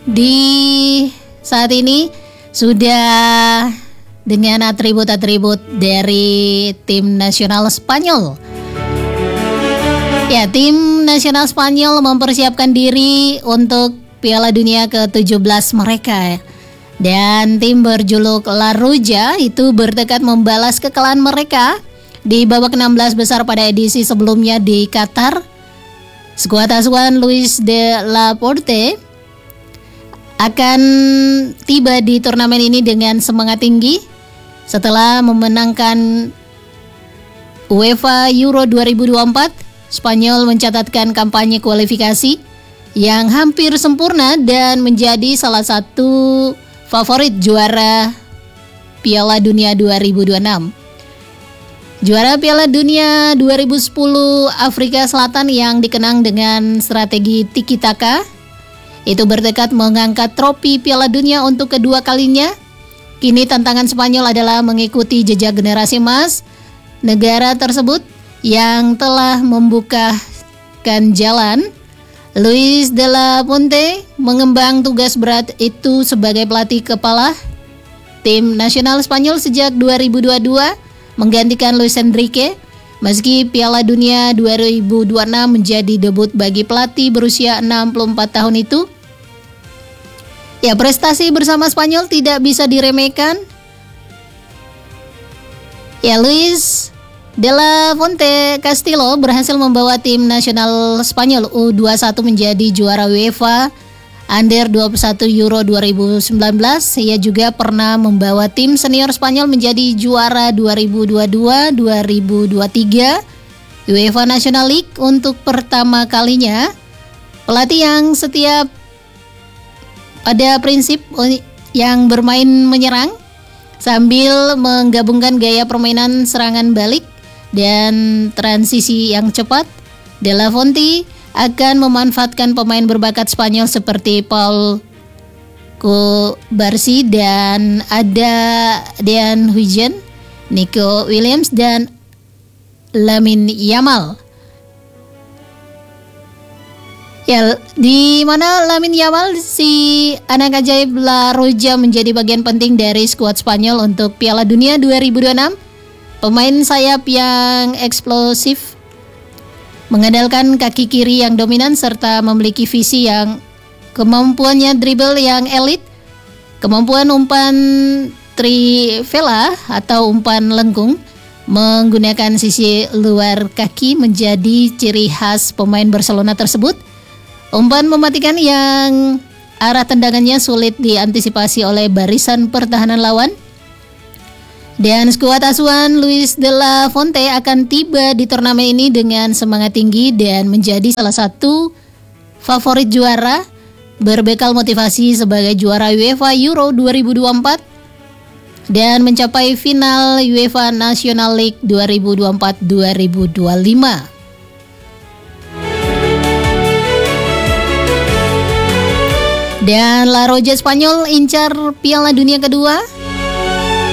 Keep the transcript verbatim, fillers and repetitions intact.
di saat ini sudah dengan atribut-atribut dari tim nasional Spanyol. Ya, tim nasional Spanyol mempersiapkan diri untuk Piala Dunia ke tujuh belas mereka. Dan tim berjuluk La Roja itu bertekad membalas kekalahan mereka di babak enam belas besar pada edisi sebelumnya di Qatar. Skuad asuhan Luis de la Porte akan tiba di turnamen ini dengan semangat tinggi setelah memenangkan UEFA Euro dua ribu dua puluh empat. Spanyol mencatatkan kampanye kualifikasi yang hampir sempurna dan menjadi salah satu favorit juara Piala Dunia dua ribu dua puluh enam. Juara Piala Dunia dua ribu sepuluh Afrika Selatan yang dikenang dengan strategi tiki taka itu bertekad mengangkat trofi Piala Dunia untuk kedua kalinya. Kini tantangan Spanyol adalah mengikuti jejak generasi emas negara tersebut yang telah membukakan jalan. Luis de la Puente mengembang tugas berat itu sebagai pelatih kepala tim nasional Spanyol sejak dua ribu dua puluh dua, menggantikan Luis Enrique. Meski Piala Dunia dua ribu dua puluh enam menjadi debut bagi pelatih berusia enam puluh empat tahun itu, ya, prestasi bersama Spanyol tidak bisa diremehkan. Ya, Luis de la Fuente Castillo berhasil membawa tim nasional Spanyol U dua puluh satu menjadi juara UEFA Under dua puluh satu Euro dua ribu sembilan belas. Ia juga pernah membawa tim senior Spanyol menjadi juara dua ribu dua puluh dua dua ribu dua puluh tiga UEFA National League untuk pertama kalinya. Pelatih yang setiap pada prinsip yang bermain menyerang sambil menggabungkan gaya permainan serangan balik dan transisi yang cepat. De la Fuente akan memanfaatkan pemain berbakat Spanyol seperti Paul Cubarsí dan ada Dean Huijsen, Nico Williams dan Lamine Yamal. Ya, di mana Lamine Yamal, si anak ajaib La Roja, menjadi bagian penting dari skuad Spanyol untuk Piala Dunia dua ribu dua puluh enam. Pemain sayap yang eksplosif, mengandalkan kaki kiri yang dominan serta memiliki visi yang kemampuannya dribble yang elit, kemampuan umpan trivela atau umpan lengkung menggunakan sisi luar kaki menjadi ciri khas pemain Barcelona tersebut. Umpan mematikan yang arah tendangannya sulit diantisipasi oleh barisan pertahanan lawan. Dan skuad asuhan Luis de la Fuente akan tiba di turnamen ini dengan semangat tinggi dan menjadi salah satu favorit juara, berbekal motivasi sebagai juara UEFA Euro dua ribu dua puluh empat dan mencapai final UEFA National League dua ribu dua puluh empat dua ribu dua puluh lima. Dan La Roja Spanyol incar Piala Dunia kedua